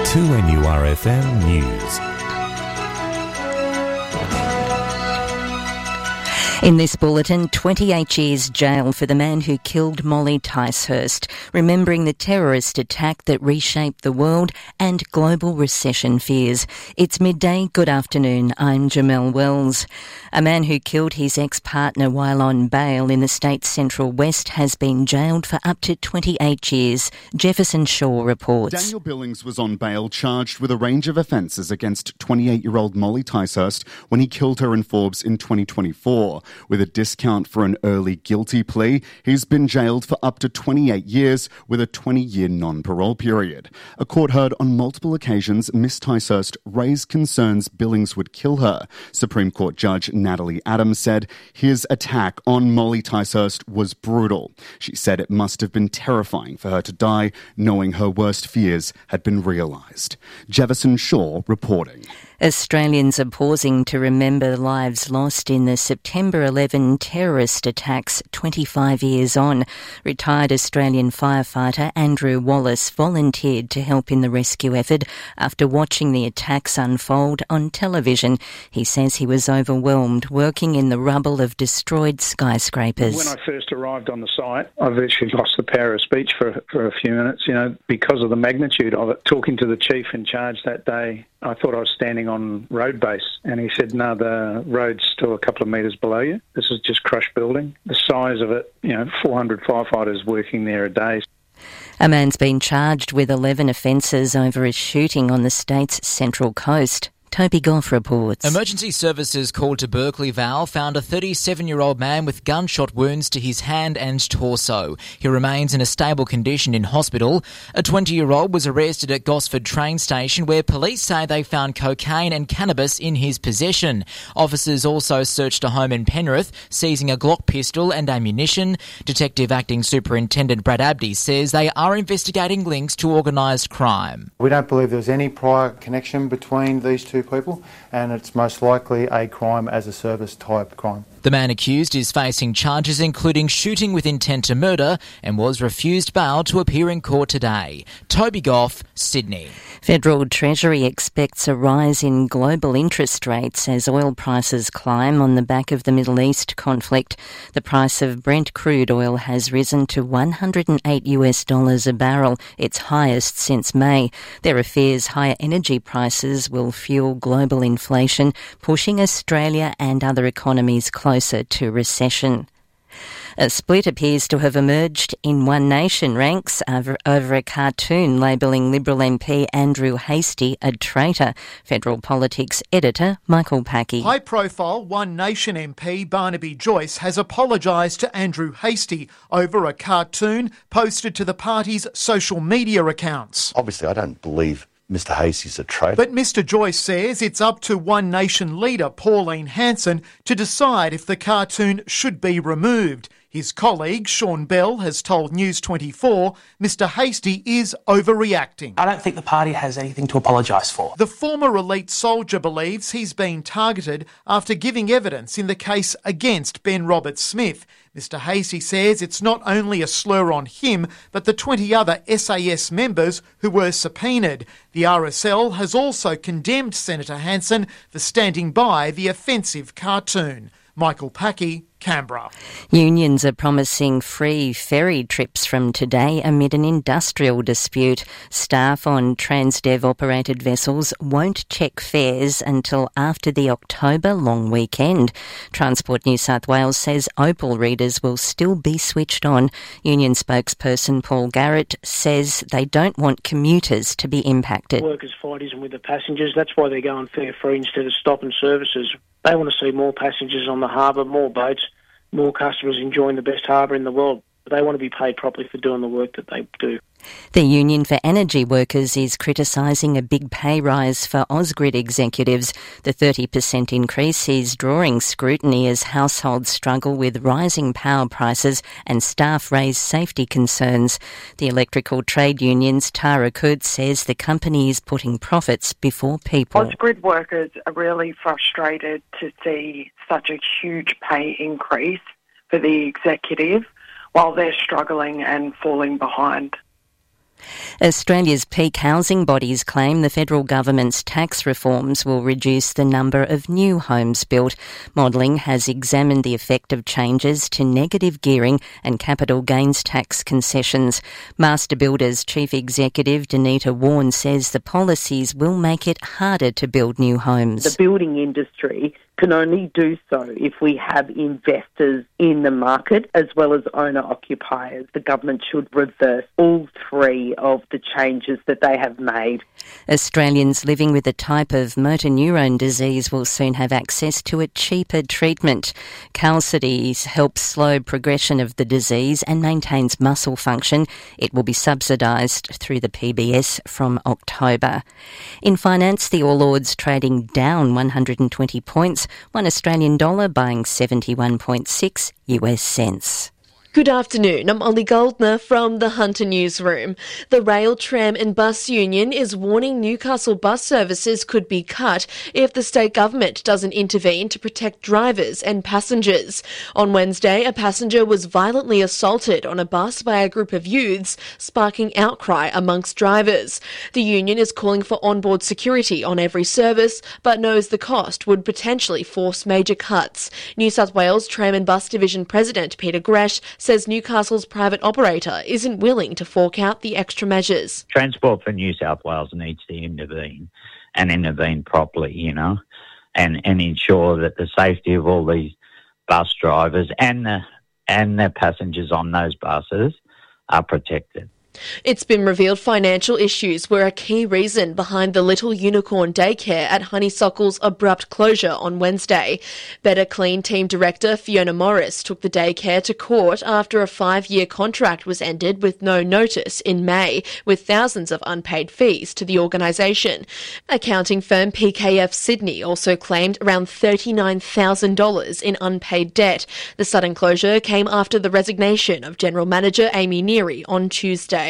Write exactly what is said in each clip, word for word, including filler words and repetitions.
two N U R F M News. In this bulletin, twenty-eight years jail for the man who killed Molly Ticehurst, remembering the terrorist attack that reshaped the world and global recession fears. It's midday. Good afternoon. I'm Jamelle Wells. A man who killed his ex-partner while on bail in the state's Central West has been jailed for up to twenty-eight years. Jefferson Shaw reports. Daniel Billings was on bail charged with a range of offences against twenty-eight-year-old Molly Ticehurst when he killed her in Forbes in twenty twenty-four. With a discount for an early guilty plea, he's been jailed for up to twenty-eight years with a twenty-year non-parole period. A court heard on multiple occasions Miss Ticehurst raised concerns Billings would kill her. Supreme Court Judge Natalie Adams said his attack on Molly Ticehurst was brutal. She said it must have been terrifying for her to die, knowing her worst fears had been realised. Jefferson Shaw reporting. Australians are pausing to remember lives lost in the September eleventh terrorist attacks twenty-five years on. Retired Australian firefighter Andrew Wallace volunteered to help in the rescue effort after watching the attacks unfold on television. He says he was overwhelmed working in the rubble of destroyed skyscrapers. When I first arrived on the site, I virtually lost the power of speech for, for a few minutes, you know, because of the magnitude of it. Talking to the chief in charge that day, I thought I was standing on road base, and he said, no, the road's still a couple of metres below you. This is just crushed building. The size of it, you know, four hundred firefighters working there a day. A man's been charged with eleven offences over a shooting on the state's Central Coast. Toby Goff reports. Emergency services called to Berkeley Val found a thirty-seven-year-old man with gunshot wounds to his hand and torso. He remains in a stable condition in hospital. A twenty-year-old was arrested at Gosford train station where police say they found cocaine and cannabis in his possession. Officers also searched a home in Penrith, seizing a Glock pistol and ammunition. Detective Acting Superintendent Brad Abdi says they are investigating links to organised crime. We don't believe there was any prior connection between these two people, and it's most likely a crime as a service type crime. The man accused is facing charges including shooting with intent to murder and was refused bail to appear in court today. Toby Goff, Sydney. Federal Treasury expects a rise in global interest rates as oil prices climb on the back of the Middle East conflict. The price of Brent crude oil has risen to one hundred eight US dollars a barrel, its highest since May. There are fears higher energy prices will fuel global inflation, pushing Australia and other economies closer to recession. A split appears to have emerged in One Nation ranks over, over a cartoon labelling Liberal M P Andrew Hastie a traitor. Federal Politics editor Michael Packey. High-profile One Nation M P Barnaby Joyce has apologised to Andrew Hastie over a cartoon posted to the party's social media accounts. Obviously, I don't believe Mister Hastie's a traitor. But Mister Joyce says it's up to One Nation leader Pauline Hanson to decide if the cartoon should be removed. His colleague Sean Bell has told News twenty-four Mister Hastie is overreacting. I don't think the party has anything to apologise for. The former elite soldier believes he's been targeted after giving evidence in the case against Ben Roberts-Smith. Mister Hastie says it's not only a slur on him, but the twenty other S A S members who were subpoenaed. The R S L has also condemned Senator Hanson for standing by the offensive cartoon. Michael Packey, Canberra. Unions are promising free ferry trips from today amid an industrial dispute. Staff on Transdev-operated vessels won't check fares until after the October long weekend. Transport New South Wales says Opal readers will still be switched on. Union spokesperson Paul Garrett says they don't want commuters to be impacted. Workers fight isn't with the passengers. That's why they're going fare free instead of stopping services. They want to see more passengers on the harbour, more boats, more customers enjoying the best harbour in the world. They want to be paid properly for doing the work that they do. The Union for Energy Workers is criticising a big pay rise for Ausgrid executives. The thirty percent increase is drawing scrutiny as households struggle with rising power prices and staff raise safety concerns. The electrical trade union's Tara Coot says the company is putting profits before people. Ausgrid workers are really frustrated to see such a huge pay increase for the executive while they're struggling and falling behind. Australia's peak housing bodies claim the federal government's tax reforms will reduce the number of new homes built. Modelling has examined the effect of changes to negative gearing and capital gains tax concessions. Master Builders Chief Executive Danita Warren says the policies will make it harder to build new homes. The building industry can only do so if we have investors in the market as well as owner-occupiers. The government should reverse all three of the changes that they have made. Australians living with a type of motor neurone disease will soon have access to a cheaper treatment. Qalsody helps slow progression of the disease and maintains muscle function. It will be subsidised through the P B S from October. In finance, the All Ords trading down one hundred twenty points. One Australian dollar buying seventy-one point six U S cents. Good afternoon, I'm Ollie Goldner from the Hunter Newsroom. The Rail, Tram and Bus Union is warning Newcastle bus services could be cut if the state government doesn't intervene to protect drivers and passengers. On Wednesday, a passenger was violently assaulted on a bus by a group of youths, sparking outcry amongst drivers. The union is calling for onboard security on every service, but knows the cost would potentially force major cuts. New South Wales Tram and Bus Division President Peter Gresh says Newcastle's private operator isn't willing to fork out the extra measures. Transport for New South Wales needs to intervene and intervene properly, you know, and, and ensure that the safety of all these bus drivers and the, and the passengers on those buses are protected. It's been revealed financial issues were a key reason behind the Little Unicorn daycare at Honeysuckle's abrupt closure on Wednesday. Better Clean team director Fiona Morris took the daycare to court after a five-year contract was ended with no notice in May, with thousands of unpaid fees to the organisation. Accounting firm P K F Sydney also claimed around thirty-nine thousand dollars in unpaid debt. The sudden closure came after the resignation of General Manager Amy Neary on Tuesday.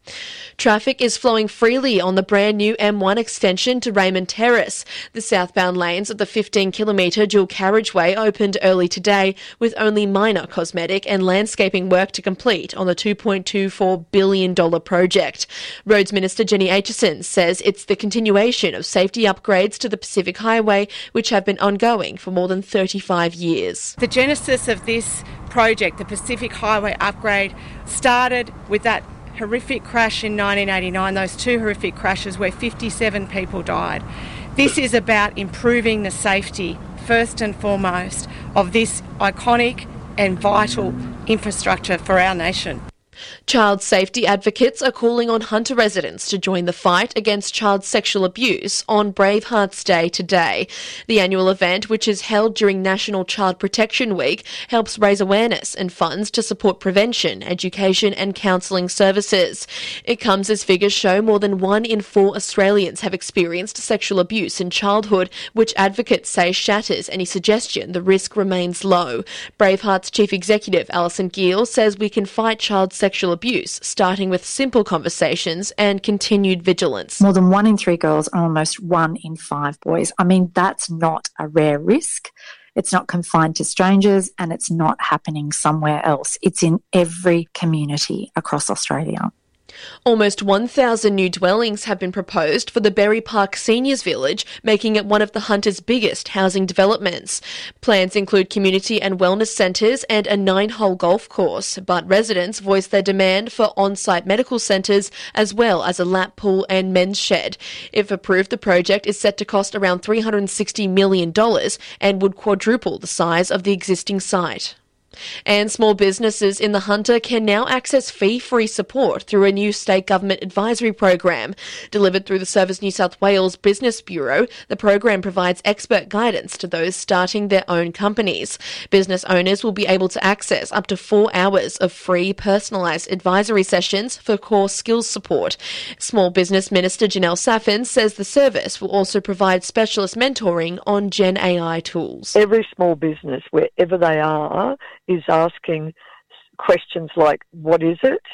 Traffic is flowing freely on the brand new M one extension to Raymond Terrace. The southbound lanes of the fifteen kilometre dual carriageway opened early today, with only minor cosmetic and landscaping work to complete on the two point two four billion dollars project. Roads Minister Jenny Aitchison says it's the continuation of safety upgrades to the Pacific Highway, which have been ongoing for more than thirty-five years. The genesis of this project, the Pacific Highway upgrade, started with that horrific crash in nineteen eighty-nine, those two horrific crashes where fifty-seven people died. This is about improving the safety, first and foremost, of this iconic and vital infrastructure for our nation. Child safety advocates are calling on Hunter residents to join the fight against child sexual abuse on Bravehearts Day today. The annual event, which is held during National Child Protection Week, helps raise awareness and funds to support prevention, education and counselling services. It comes as figures show more than one in four Australians have experienced sexual abuse in childhood, which advocates say shatters any suggestion the risk remains low. Bravehearts Chief Executive Alison Gill says we can fight child sexual Sexual abuse, starting with simple conversations and continued vigilance. More than one in three girls and almost one in five boys. I mean, that's not a rare risk. It's not confined to strangers and it's not happening somewhere else. It's in every community across Australia. Almost one thousand new dwellings have been proposed for the Berry Park Seniors Village, making it one of the Hunter's biggest housing developments. Plans include community and wellness centres and a nine-hole golf course, but residents voiced their demand for on-site medical centres as well as a lap pool and men's shed. If approved, the project is set to cost around three hundred sixty million dollars and would quadruple the size of the existing site. And small businesses in the Hunter can now access fee-free support through a new state government advisory program. Delivered through the Service New South Wales Business Bureau, the program provides expert guidance to those starting their own companies. Business owners will be able to access up to four hours of free personalised advisory sessions for core skills support. Small Business Minister Janelle Saffin says the service will also provide specialist mentoring on Gen A I tools. Every small business, wherever they are, is asking questions like, what is it?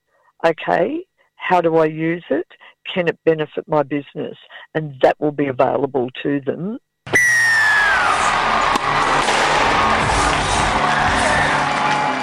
Okay, how do I use it? Can it benefit my business? And that will be available to them.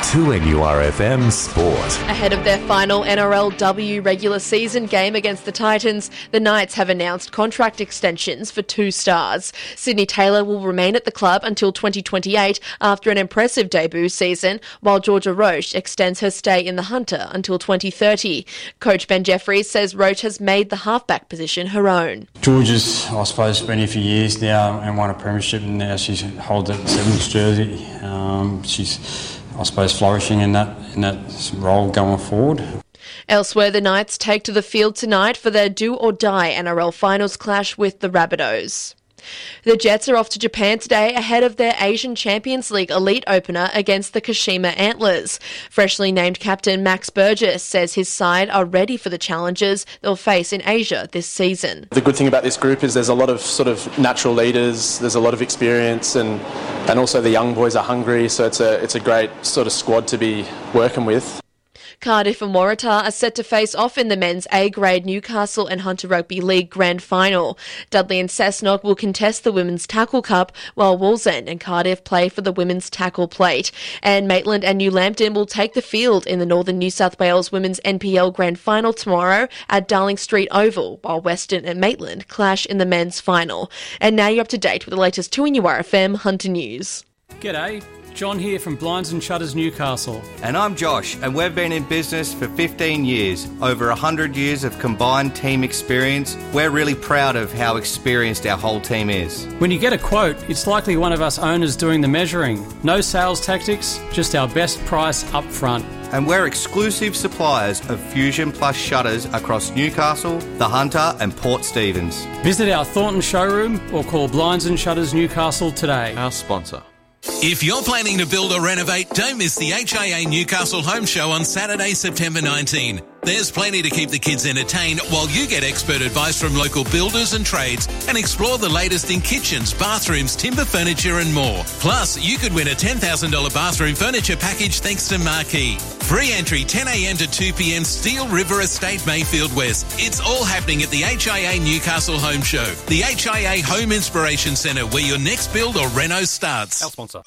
two N U R F M Sport. Ahead of their final N R L W regular season game against the Titans, the Knights have announced contract extensions for two stars. Sydney Taylor will remain at the club until twenty twenty-eight after an impressive debut season, while Georgia Roche extends her stay in the Hunter until twenty thirty. Coach Ben Jeffries says Roche has made the halfback position her own. Georgia's, I suppose, been here for years now and won a premiership, and now she holds that Sevens jersey. Um, she's, I suppose, flourishing in that in that role going forward. Elsewhere, the Knights take to the field tonight for their do-or-die N R L finals clash with the Rabbitohs. The Jets are off to Japan today ahead of their Asian Champions League elite opener against the Kashima Antlers. Freshly named captain Max Burgess says his side are ready for the challenges they'll face in Asia this season. The good thing about this group is there's a lot of sort of natural leaders, there's a lot of experience, and, and also the young boys are hungry, so it's a, it's a great sort of squad to be working with. Cardiff and Waratah are set to face off in the men's A-grade Newcastle and Hunter Rugby League Grand Final. Dudley and Cessnock will contest the Women's Tackle Cup, while Wallsend and Cardiff play for the Women's Tackle Plate. And Maitland and New Lambton will take the field in the Northern New South Wales Women's N P L Grand Final tomorrow at Darling Street Oval, while Western and Maitland clash in the men's final. And now you're up to date with the latest two N U R F M Hunter News. G'day. John here from Blinds and Shutters Newcastle. And I'm Josh, and we've been in business for fifteen years. Over one hundred years of combined team experience. We're really proud of how experienced our whole team is. When you get a quote, it's likely one of us owners doing the measuring. No sales tactics, just our best price up front. And we're exclusive suppliers of Fusion Plus shutters across Newcastle, the Hunter and Port Stephens. Visit our Thornton showroom or call Blinds and Shutters Newcastle today. Our sponsor. If you're planning to build or renovate, don't miss the H I A Newcastle Home Show on Saturday, September nineteenth. There's plenty to keep the kids entertained while you get expert advice from local builders and trades and explore the latest in kitchens, bathrooms, timber furniture and more. Plus, you could win a ten thousand dollars bathroom furniture package thanks to Marquee. Free entry ten a.m. to two p.m. Steel River Estate, Mayfield West. It's all happening at the H I A Newcastle Home Show, the H I A Home Inspiration Centre, where your next build or reno starts. Our sponsor.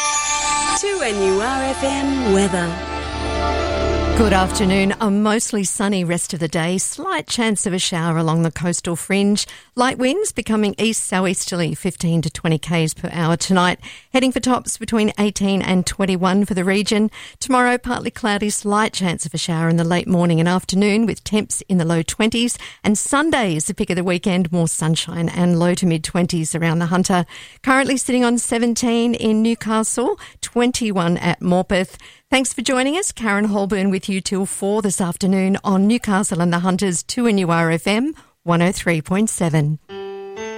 two N U R F M weather. Good afternoon. A mostly sunny rest of the day. Slight chance of a shower along the coastal fringe. Light winds becoming east southeasterly, fifteen to twenty k's per hour tonight. Heading for tops between eighteen and twenty-one for the region. Tomorrow, partly cloudy, slight chance of a shower in the late morning and afternoon with temps in the low twenties. And Sunday is the pick of the weekend, more sunshine and low to mid twenties around the Hunter. Currently sitting on seventeen in Newcastle, twenty-one at Morpeth. Thanks for joining us. Karen Holburn with you till four this afternoon on Newcastle and the Hunters two N U R F M one oh three point seven.